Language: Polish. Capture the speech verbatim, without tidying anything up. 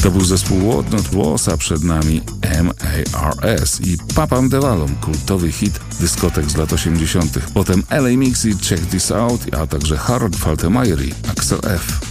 To był zespół What Not Was, a przed nami M A R S i Papam Devalom, kultowy hit dyskotek z lat osiemdziesiątych. Potem L A Mix i Check This Out, a także Harold Faltermeyer i Axel F.